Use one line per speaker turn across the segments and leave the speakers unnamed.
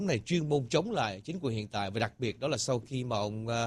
này chuyên môn chống lại chính quyền hiện tại, và đặc biệt đó là sau khi mà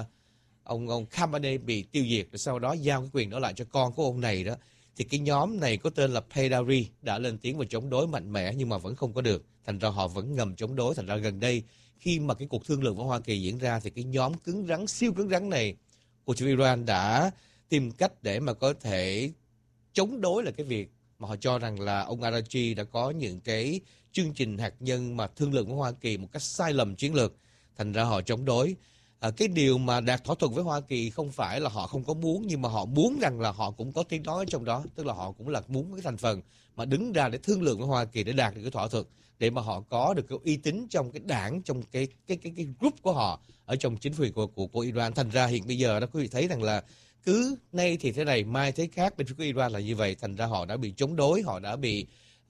ông Khamenei bị tiêu diệt, rồi sau đó giao cái quyền đó lại cho con của ông này đó, thì cái nhóm này có tên là Paydari đã lên tiếng và chống đối mạnh mẽ nhưng mà vẫn không có được. Thành ra họ vẫn ngầm chống đối. Thành ra gần đây khi mà cái cuộc thương lượng với Hoa Kỳ diễn ra thì cái nhóm cứng rắn, siêu cứng rắn này của Iran đã tìm cách để mà có thể chống đối là cái việc mà họ cho rằng là ông Araghchi đã có những cái chương trình hạt nhân mà thương lượng với Hoa Kỳ một cách sai lầm chiến lược. Thành ra họ chống đối. Cái điều mà đạt thỏa thuận với Hoa Kỳ không phải là họ không có muốn, nhưng mà họ muốn rằng là họ cũng có tiếng nói trong đó, tức là họ cũng là muốn cái thành phần mà đứng ra để thương lượng với Hoa Kỳ để đạt được cái thỏa thuận, để mà họ có được cái uy tín trong cái đảng, trong cái group của họ ở trong chính quyền của Iran. Thành ra hiện bây giờ đó quý vị thấy rằng là cứ nay thì thế này, mai thế khác, bên phía của Iran là như vậy. Thành ra họ đã bị chống đối, họ đã bị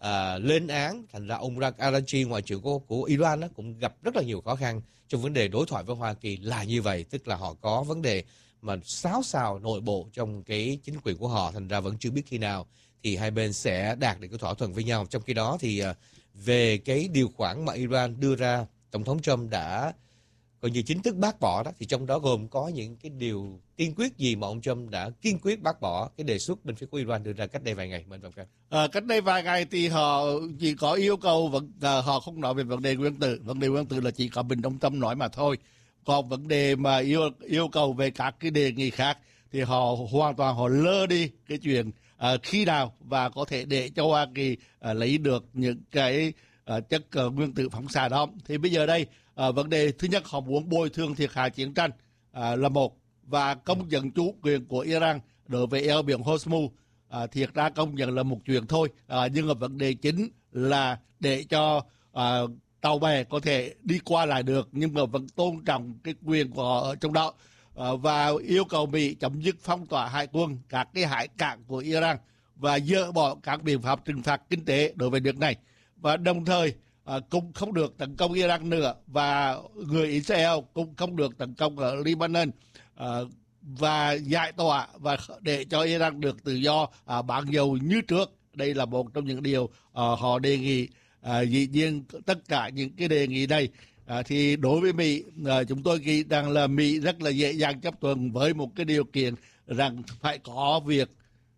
lên án. Thành ra ông Araghchi, ngoại trưởng của Iran đó, cũng gặp rất là nhiều khó khăn trong vấn đề đối thoại với Hoa Kỳ là như vậy. Tức là họ có vấn đề mà xáo xào nội bộ trong cái chính quyền của họ. Thành ra vẫn chưa biết khi nào thì hai bên sẽ đạt được cái thỏa thuận với nhau. Trong khi đó thì về cái điều khoản mà Iran đưa ra, Tổng thống Trump đã coi như chính thức bác bỏ đó, thì trong đó gồm có những cái điều tiên quyết gì mà ông Trump đã kiên quyết bác bỏ cái đề xuất bên phía của Iran đưa ra cách đây vài ngày?
Cách đây vài ngày thì họ chỉ có yêu cầu họ không nói về vấn đề nguyên tử. Vấn đề nguyên tử là chỉ có Bình Đông Tâm nói mà thôi. Còn vấn đề mà yêu cầu về các cái đề nghị khác thì họ hoàn toàn họ lơ đi cái chuyện khi nào và có thể để cho Hoa Kỳ lấy được những cái chất nguyên tử phóng xạ đó. Thì bây giờ đây vấn đề thứ nhất, họ muốn bồi thường thiệt hại chiến tranh là một, và công nhận chủ quyền của Iran đối với eo biển Hormuz. Thiệt ra công nhận là một chuyện thôi, nhưng mà vấn đề chính là để cho tàu bè có thể đi qua lại được, nhưng mà vẫn tôn trọng cái quyền của họ ở trong đó, và yêu cầu Mỹ chấm dứt phong tỏa hải quân các cái hải cảng của Iran và dỡ bỏ các biện pháp trừng phạt kinh tế đối với nước này, và đồng thời cũng không được tấn công Iran nữa, và người Israel cũng không được tấn công ở Lebanon, và giải tỏa và để cho Iran được tự do bán dầu như trước. Đây là một trong những điều họ đề nghị. Dĩ nhiên tất cả những cái đề nghị này thì đối với Mỹ, chúng tôi nghĩ rằng là Mỹ rất là dễ dàng chấp thuận với một cái điều kiện rằng phải có việc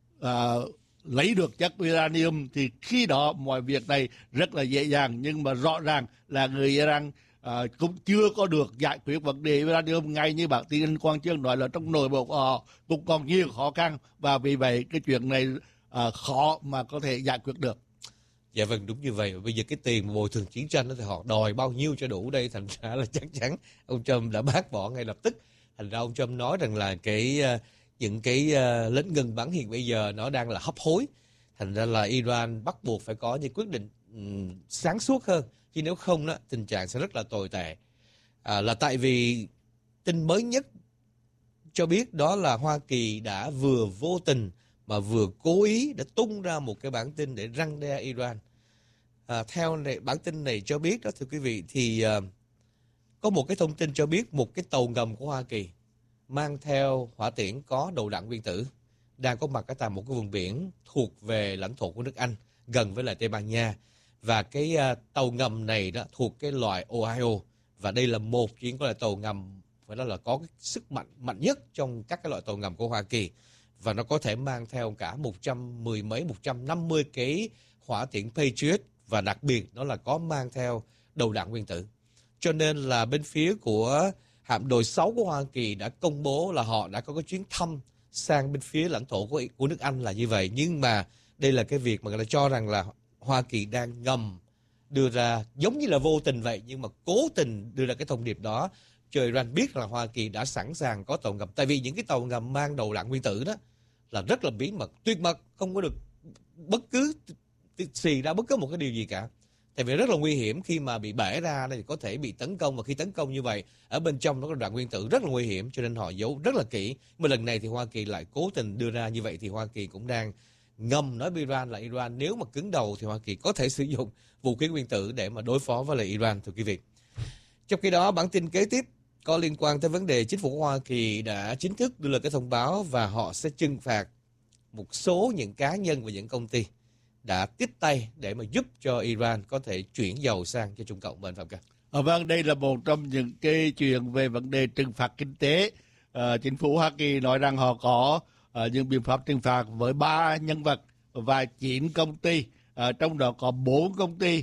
lấy được chất uranium, thì khi đó mọi việc này rất là dễ dàng. Nhưng mà rõ ràng là người Iran cũng chưa có được giải quyết vấn đề uranium, ngay như bản tin anh Quang Chương nói là trong nội bộ của họ cũng còn nhiều khó khăn, và vì vậy cái chuyện này khó mà có thể giải quyết được.
Dạ vâng, đúng như vậy. Bây giờ cái tiền bồi thường chiến tranh đó thì họ đòi bao nhiêu cho đủ đây? Thành ra là chắc chắn ông Trump đã bác bỏ ngay lập tức. Thành ra ông Trump nói rằng là những cái lính ngừng bắn hiện bây giờ nó đang là hấp hối. Thành ra là Iran bắt buộc phải có những quyết định sáng suốt hơn, chứ nếu không đó tình trạng sẽ rất là tồi tệ. Là tại vì tin mới nhất cho biết đó là Hoa Kỳ đã vừa vô tình mà vừa cố ý đã tung ra một cái bản tin để răn đe Iran. Theo bản tin này cho biết đó thưa quý vị, thì có một cái thông tin cho biết một cái tàu ngầm của Hoa Kỳ mang theo hỏa tiễn có đầu đạn nguyên tử đang có mặt ở tại một cái vùng biển thuộc về lãnh thổ của nước Anh, gần với lại Tây Ban Nha. Và cái tàu ngầm này đó thuộc cái loại Ohio, và đây là một chuyến có loại tàu ngầm phải nói là có cái sức mạnh nhất trong các cái loại tàu ngầm của Hoa Kỳ, và nó có thể mang theo cả 150 cái hỏa tiễn Patriot, và đặc biệt nó là có mang theo đầu đạn nguyên tử. Cho nên là bên phía của hạm đội 6 của Hoa Kỳ đã công bố là họ đã có cái chuyến thăm sang bên phía lãnh thổ của nước Anh là như vậy. Nhưng mà đây là cái việc mà người ta cho rằng là Hoa Kỳ đang ngầm đưa ra, giống như là vô tình vậy, nhưng mà cố tình đưa ra cái thông điệp đó cho Iran biết là Hoa Kỳ đã sẵn sàng có tàu ngầm. Tại vì những cái tàu ngầm mang đầu đạn nguyên tử đó là rất là bí mật, tuyệt mật, không có được bất cứ xì ra bất cứ một cái điều gì cả. Tại vì rất là nguy hiểm, khi mà bị bể ra thì có thể bị tấn công, và khi tấn công như vậy ở bên trong nó có đạn nguyên tử rất là nguy hiểm, cho nên họ giấu rất là kỹ. Mà lần này thì Hoa Kỳ lại cố tình đưa ra như vậy, thì Hoa Kỳ cũng đang ngầm nói với Iran là Iran nếu mà cứng đầu thì Hoa Kỳ có thể sử dụng vũ khí nguyên tử để mà đối phó với lại Iran, thưa quý vị. Trong khi đó, bản tin kế tiếp có liên quan tới vấn đề chính phủ của Hoa Kỳ đã chính thức đưa ra cái thông báo, và họ sẽ trừng phạt một số những cá nhân và những công ty đã tiếp tay để mà giúp cho Iran có thể chuyển dầu sang cho Trung Cộng bên Phạm Căn.
Vâng, đây là một trong những cái chuyện về vấn đề trừng phạt kinh tế. Chính phủ Hoa Kỳ nói rằng họ có những biện pháp trừng phạt với 3 nhân vật và 9 công ty, trong đó có 4 công ty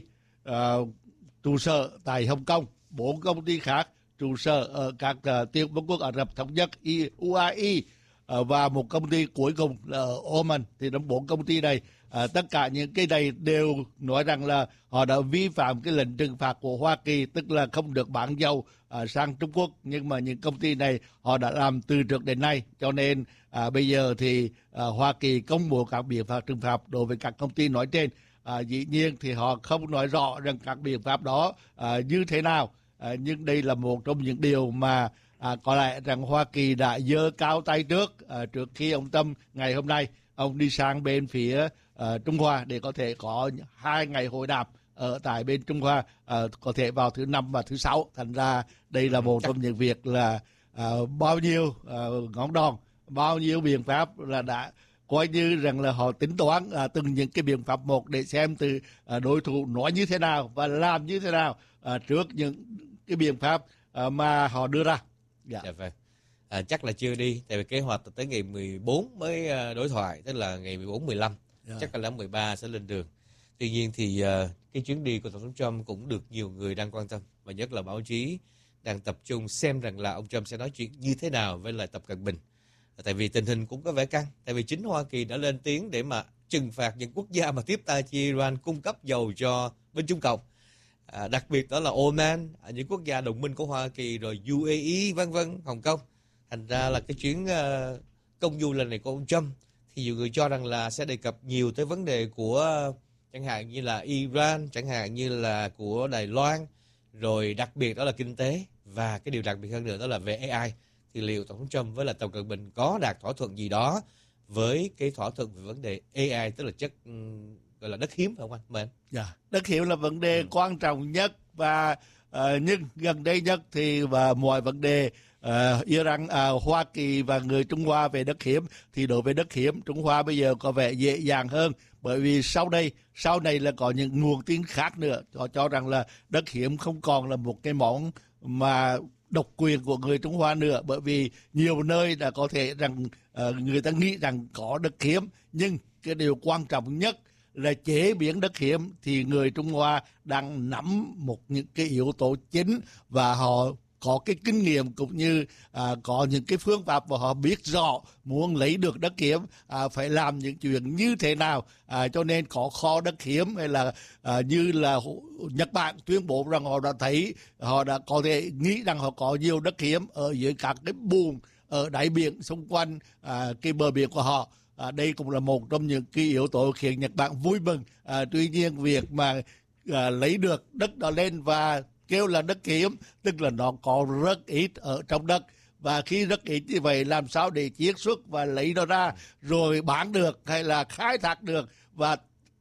trụ sở tại Hồng Kông, 4 công ty khác trụ sở ở các tiểu vương quốc Ả Rập Thống Nhất UAE, và một công ty cuối cùng là ở Oman. Thì trong 4 công ty này, tất cả những cái này đều nói rằng là họ đã vi phạm cái lệnh trừng phạt của Hoa Kỳ, tức là không được bán dầu sang Trung Quốc. Nhưng mà những công ty này họ đã làm từ trước đến nay, cho nên bây giờ thì Hoa Kỳ công bố các biện pháp trừng phạt đối với các công ty nói trên. Dĩ nhiên thì họ không nói rõ rằng các biện pháp đó như thế nào, nhưng đây là một trong những điều mà có lẽ rằng Hoa Kỳ đã giơ cao tay trước khi ông Trump ngày hôm nay ông đi sang bên phía Trung Hoa để có thể có 2 ngày hội đàm ở tại bên Trung Hoa, có thể vào thứ 5 và thứ 6. Thành ra đây là một trong những việc là bao nhiêu ngón đòn, bao nhiêu biện pháp là đã coi như rằng là họ tính toán từng những cái biện pháp một để xem từ đối thủ nói như thế nào và làm như thế nào trước những cái biện pháp mà họ đưa ra.
Dạ vâng. Chắc là chưa đi, tại vì kế hoạch tới ngày 14 mới đối thoại, tức là ngày 14-15, chắc là 13 sẽ lên đường. Tuy nhiên thì cái chuyến đi của Tổng thống Trump cũng được nhiều người đang quan tâm, và nhất là báo chí đang tập trung xem rằng là ông Trump sẽ nói chuyện như thế nào với lại Tập Cận Bình. Tại vì tình hình cũng có vẻ căng, tại vì chính Hoa Kỳ đã lên tiếng để mà trừng phạt những quốc gia mà tiếp tay cho Iran cung cấp dầu cho bên Trung Cộng. Đặc biệt đó là Oman, những quốc gia đồng minh của Hoa Kỳ, rồi UAE vân vân, Hồng Kông. Thành ra là cái chuyến công du lần này của ông Trump thì nhiều người cho rằng là sẽ đề cập nhiều tới vấn đề của chẳng hạn như là Iran, chẳng hạn như là của Đài Loan, rồi đặc biệt đó là kinh tế, và cái điều đặc biệt hơn nữa đó là về AI. Thì liệu Tổng thống Trump với là Tập Cận Bình có đạt thỏa thuận gì đó với cái thỏa thuận về vấn đề AI, tức là chất gọi là đất hiếm, phải không anh? Mời anh.
Đất hiếm là vấn đề quan trọng nhất, và nhưng gần đây nhất thì và mọi vấn đề Iran, Hoa Kỳ và người Trung Hoa về đất hiếm, thì đối với đất hiếm Trung Hoa bây giờ có vẻ dễ dàng hơn, bởi vì sau này là có những nguồn tin khác nữa. Họ cho rằng là đất hiếm không còn là một cái món mà độc quyền của người Trung Hoa nữa, bởi vì nhiều nơi đã có thể rằng người ta nghĩ rằng có đất hiếm, nhưng cái điều quan trọng nhất là chế biến đất hiếm thì người Trung Hoa đang nắm một những cái yếu tố chính, và họ có cái kinh nghiệm cũng như có những cái phương pháp, và họ biết rõ muốn lấy được đất hiếm phải làm những chuyện như thế nào, cho nên có kho đất hiếm, hay là như là Nhật Bản tuyên bố rằng họ đã thấy, họ đã có thể nghĩ rằng họ có nhiều đất hiếm ở dưới các cái bùn ở đáy biển xung quanh cái bờ biển của họ. Đây cũng là một trong những cái yếu tố khiến Nhật Bản vui mừng. Tuy nhiên việc mà lấy được đất đó lên và kêu là đất hiếm, tức là nó có rất ít ở trong đất, và khi rất ít như vậy làm sao để chiết xuất và lấy nó ra rồi bán được, hay là khai thác được và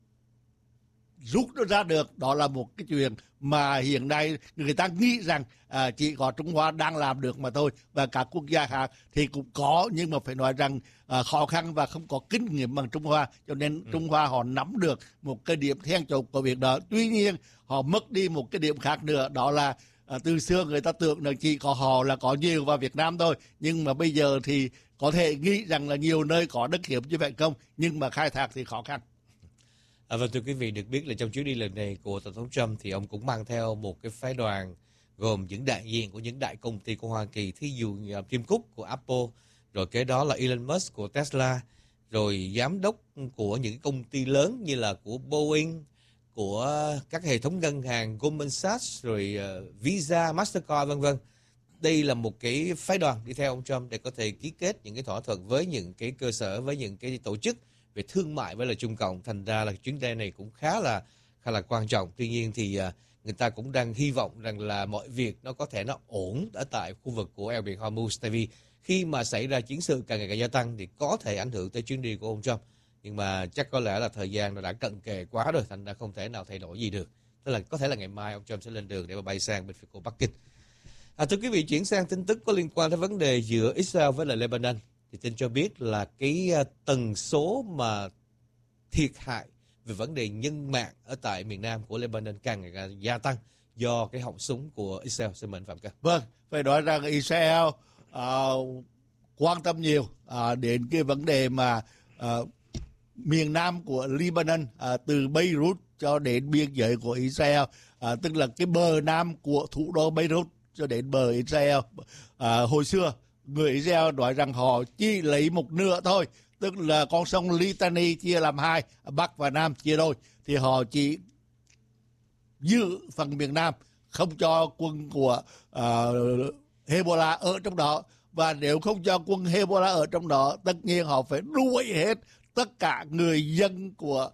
rút nó ra được, đó là một cái chuyện mà hiện nay người ta nghĩ rằng chỉ có Trung Hoa đang làm được mà thôi, và các quốc gia khác thì cũng có, nhưng mà phải nói rằng khó khăn và không có kinh nghiệm bằng Trung Hoa, cho nên Trung Hoa họ nắm được một cái điểm then chốt của việc đó. Tuy nhiên họ mất đi một cái điểm khác nữa, đó là từ xưa người ta tưởng là chỉ có họ là có nhiều vào Việt Nam thôi, nhưng mà bây giờ thì có thể nghĩ rằng là nhiều nơi có đất hiếm như vậy không, nhưng mà khai thác thì khó khăn.
Vâng, thưa quý vị, được biết là trong chuyến đi lần này của Tổng thống Trump thì ông cũng mang theo một cái phái đoàn gồm những đại diện của những đại công ty của Hoa Kỳ, thí dụ như Tim Cook của Apple, rồi kế đó là Elon Musk của Tesla, rồi giám đốc của những công ty lớn như là của Boeing, của các hệ thống ngân hàng Goldman Sachs, rồi Visa, Mastercard vân vân. Đây là một cái phái đoàn đi theo ông Trump để có thể ký kết những cái thỏa thuận với những cái cơ sở, với những cái tổ chức về thương mại với là Trung Cộng. Thành ra là chuyến đi này cũng khá là quan trọng. Tuy nhiên thì người ta cũng đang hy vọng rằng là mọi việc nó có thể nó ổn ở tại khu vực của eo biển Hormuz, tại vì khi mà xảy ra chiến sự càng ngày càng gia tăng thì có thể ảnh hưởng tới chuyến đi của ông Trump. Nhưng mà chắc có lẽ là thời gian nó đã cận kề quá rồi, thành ra không thể nào thay đổi gì được. Tức là có thể là ngày mai ông Trump sẽ lên đường để mà bay sang bên phía của Bắc Kinh. Thưa quý vị, chuyển sang tin tức có liên quan đến vấn đề giữa Israel với lại Lebanon. Thì tin cho biết là cái tần số mà thiệt hại về vấn đề nhân mạng ở tại miền nam của Lebanon càng ngày càng gia tăng, do cái họng súng của Israel. Xin mời anh Phạm Cơ.
Vâng, phải nói rằng Israel quan tâm nhiều đến cái vấn đề mà miền nam của Lebanon, từ Beirut cho đến biên giới của Israel, tức là cái bờ nam của thủ đô Beirut cho đến bờ Israel. Hồi xưa người Israel nói rằng họ chỉ lấy một nửa thôi, tức là con sông Litani chia làm hai, Bắc và Nam chia đôi, thì họ chỉ giữ phần miền Nam, không cho quân của Hezbollah ở trong đó. Và nếu không cho quân Hezbollah ở trong đó, tất nhiên họ phải đuổi hết tất cả người dân của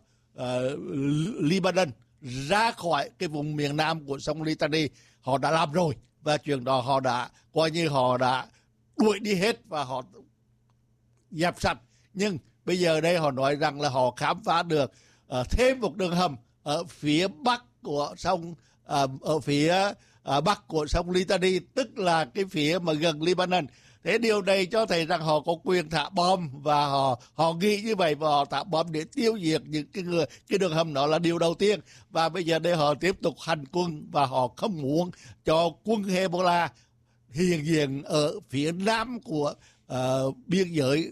Lebanon ra khỏi cái vùng miền Nam của sông Litani. Họ đã làm rồi, và chuyện đó họ đã coi như họ đã đuổi đi hết và họ dẹp sạch. Nhưng bây giờ đây họ nói rằng là họ khám phá được thêm một đường hầm ở phía bắc của sông, ở phía bắc của sông Litani, tức là cái phía mà gần Lebanon. Thế điều này cho thấy rằng họ có quyền thả bom, và họ nghĩ như vậy, và họ thả bom để tiêu diệt những cái đường hầm đó là điều đầu tiên. Và bây giờ đây họ tiếp tục hành quân, và họ không muốn cho quân Hezbollah hiện diện ở phía nam của biên giới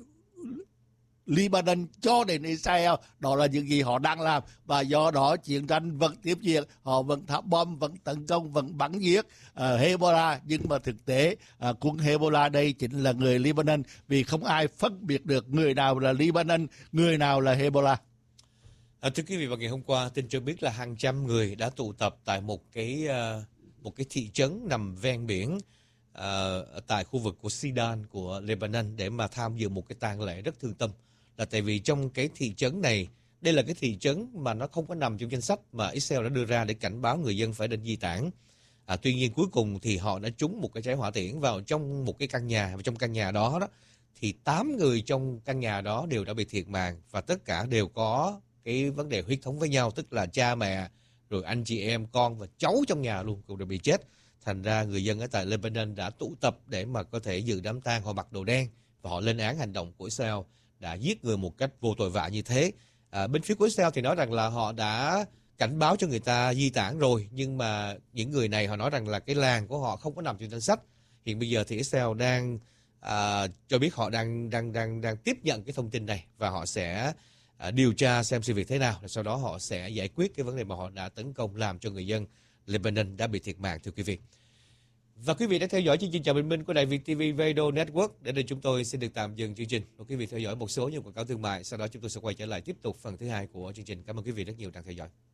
Lebanon cho đến Israel. Đó là những gì họ đang làm, và do đó chiến tranh vẫn tiếp diễn. Họ vẫn thả bom, vẫn tấn công, vẫn bắn giết Hezbollah, nhưng mà thực tế quân Hezbollah đây chính là người Lebanon, vì không ai phân biệt được người nào là Lebanon, người nào là Hezbollah.
Thưa quý vị, vào ngày hôm qua, tin cho biết là hàng trăm người đã tụ tập tại một cái thị trấn nằm ven biển tại khu vực của Sidan của Lebanon để mà tham dự một cái tang lễ rất thương tâm. Là tại vì trong cái thị trấn này, đây là cái thị trấn mà nó không có nằm trong danh sách mà Israel đã đưa ra để cảnh báo người dân phải nên di tản. Tuy nhiên cuối cùng thì họ đã trúng một cái trái hỏa tiễn vào trong một cái căn nhà, và trong căn nhà đó thì 8 người trong căn nhà đó đều đã bị thiệt mạng, và tất cả đều có cái vấn đề huyết thống với nhau, tức là cha mẹ, rồi anh chị em, con và cháu trong nhà luôn cũng đều bị chết. Thành ra người dân ở tại Lebanon đã tụ tập để mà có thể dự đám tang. Họ mặc đồ đen và họ lên án hành động của Israel đã giết người một cách vô tội vạ như thế. Bên phía của Israel thì nói rằng là họ đã cảnh báo cho người ta di tản rồi, nhưng mà những người này họ nói rằng là cái làng của họ không có nằm trong danh sách. Hiện bây giờ thì Israel đang cho biết họ đang tiếp nhận cái thông tin này, và họ sẽ điều tra xem sự việc thế nào, sau đó họ sẽ giải quyết cái vấn đề mà họ đã tấn công làm cho người dân Lebanon đã bị thiệt mạng, thưa quý vị. Và quý vị đã theo dõi chương trình Chào Bình Minh của Đài Việt TV Radio Network. Đến đây chúng tôi xin được tạm dừng chương trình. Mời quý vị theo dõi một số những quảng cáo thương mại, sau đó chúng tôi sẽ quay trở lại tiếp tục phần thứ hai của chương trình. Cảm ơn quý vị rất nhiều đang theo dõi.